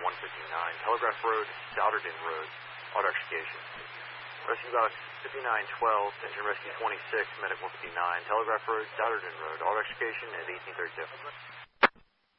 159, Telegraph Road, Dodderton Road, auto extrication. Rescue Box 5912, Engine Rescue 26, Medic 159, Telegraph Road, Dodderton Road, auto extrication at 1832.